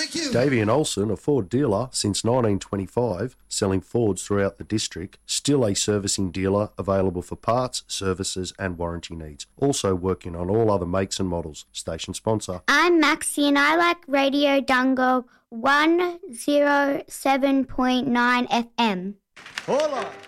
Thank you. Davian Olsen, a Ford dealer since 1925, selling Fords throughout the district, still a servicing dealer available for parts, services and warranty needs. Also working on all other makes and models. Station sponsor. I'm Maxie and I like Radio Dungog 107.9 FM. Hold on.